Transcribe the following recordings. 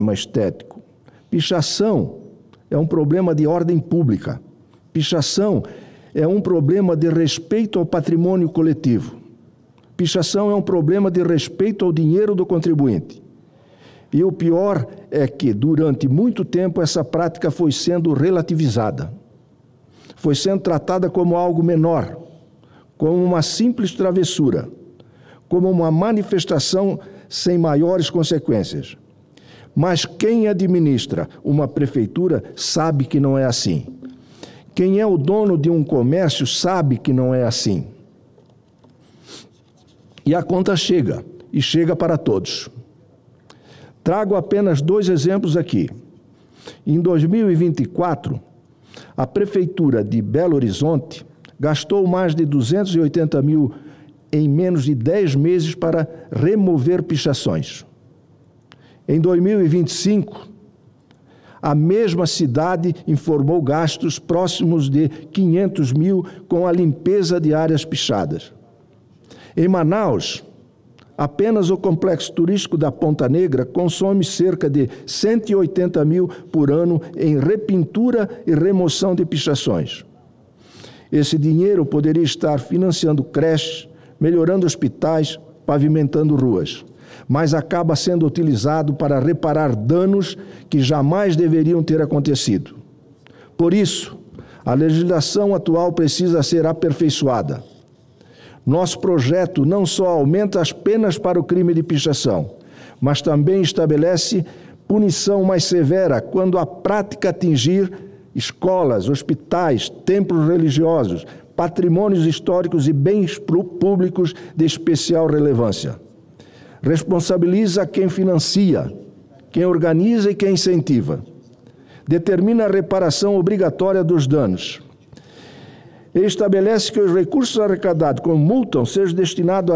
estético. Pichação é um problema de ordem pública. Pichação é um problema de respeito ao patrimônio coletivo. Pichação é um problema de respeito ao dinheiro do contribuinte. E o pior é que, durante muito tempo, essa prática foi sendo relativizada. Foi sendo tratada como algo menor, como uma simples travessura, como uma manifestação sem maiores consequências. Mas quem administra uma prefeitura sabe que não é assim. Quem é o dono de um comércio sabe que não é assim. E a conta chega, e chega para todos. Trago apenas 2 exemplos aqui. Em 2024, a Prefeitura de Belo Horizonte gastou mais de 280 mil em menos de 10 meses para remover pichações. Em 2025, a mesma cidade informou gastos próximos de 500 mil com a limpeza de áreas pichadas. Em Manaus, apenas o complexo turístico da Ponta Negra consome cerca de 180 mil por ano em repintura e remoção de pichações. Esse dinheiro poderia estar financiando creches, melhorando hospitais, pavimentando ruas, mas acaba sendo utilizado para reparar danos que jamais deveriam ter acontecido. Por isso, a legislação atual precisa ser aperfeiçoada. Nosso projeto não só aumenta as penas para o crime de pichação, mas também estabelece punição mais severa quando a prática atingir escolas, hospitais, templos religiosos, patrimônios históricos e bens públicos de especial relevância. Responsabiliza quem financia, quem organiza e quem incentiva. Determina a reparação obrigatória dos danos. Ele estabelece que os recursos arrecadados com multa sejam destinados à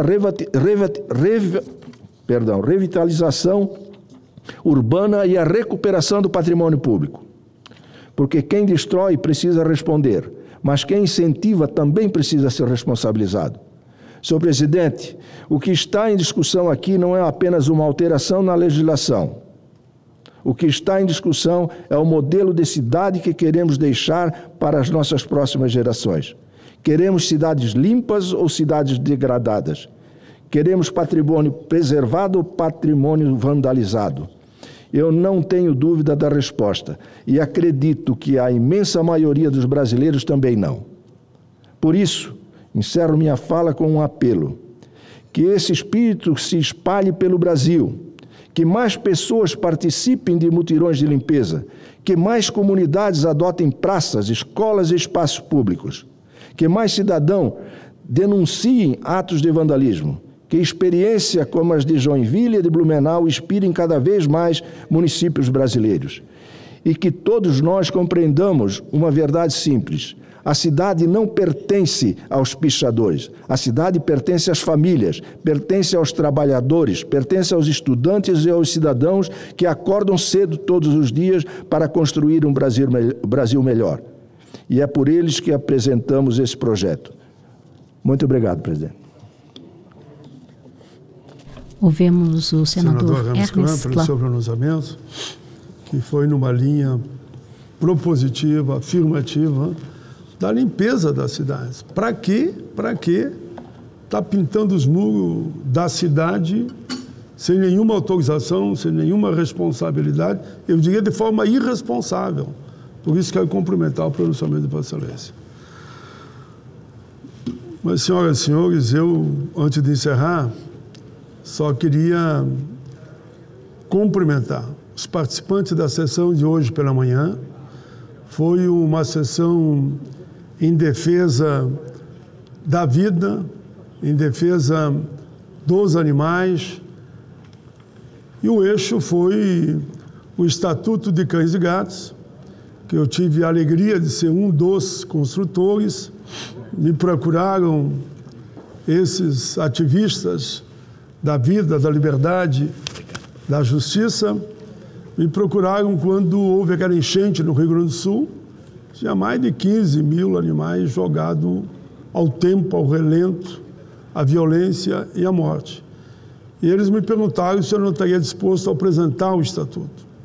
revitalização urbana e à recuperação do patrimônio público. Porque quem destrói precisa responder, mas quem incentiva também precisa ser responsabilizado. Senhor presidente, o que está em discussão aqui não é apenas uma alteração na legislação. O que está em discussão é o modelo de cidade que queremos deixar para as nossas próximas gerações. Queremos cidades limpas ou cidades degradadas? Queremos patrimônio preservado ou patrimônio vandalizado? Eu não tenho dúvida da resposta e acredito que a imensa maioria dos brasileiros também não. Por isso, encerro minha fala com um apelo: que esse espírito se espalhe pelo Brasil, que mais pessoas participem de mutirões de limpeza, que mais comunidades adotem praças, escolas e espaços públicos, que mais cidadãos denunciem atos de vandalismo, que experiência como as de Joinville e de Blumenau inspirem cada vez mais municípios brasileiros. E que todos nós compreendamos uma verdade simples: a cidade não pertence aos pichadores, a cidade pertence às famílias, pertence aos trabalhadores, pertence aos estudantes e aos cidadãos que acordam cedo todos os dias para construir um Brasil melhor. E é por eles que apresentamos esse projeto. Muito obrigado, presidente. Ouvemos o senador Ernest pelo seu pronunciamento, que foi numa linha propositiva, afirmativa, da limpeza das cidades. Para quê? Para quê? Está pintando os muros da cidade sem nenhuma autorização, sem nenhuma responsabilidade, eu diria de forma irresponsável. Por isso quero cumprimentar o pronunciamento de Vossa Excelência. Mas, senhoras e senhores, eu, antes de encerrar, só queria cumprimentar os participantes da sessão de hoje pela manhã. Foi uma sessão em defesa da vida, em defesa dos animais, e o eixo foi o Estatuto de Cães e Gatos, que eu tive a alegria de ser um dos construtores. Me procuraram esses ativistas da vida, da liberdade, da justiça, me procuraram quando houve aquela enchente no Rio Grande do Sul. Tinha mais de 15 mil animais jogados ao tempo, ao relento, à violência e à morte. E eles me perguntaram se eu não estaria disposto a apresentar o Estatuto.